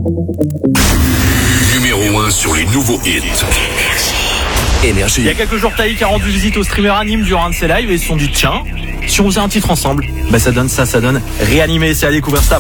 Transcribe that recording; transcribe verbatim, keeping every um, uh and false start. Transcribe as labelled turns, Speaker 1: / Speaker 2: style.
Speaker 1: Numéro un sur les nouveaux hits. Énergie.
Speaker 2: Il y a quelques jours, Taïk a rendu visite au streamer Anime durant un de ses lives et ils se sont dit tiens, si on faisait un titre ensemble, bah ça donne ça, ça donne Réanimer, c'est à découvrir ça.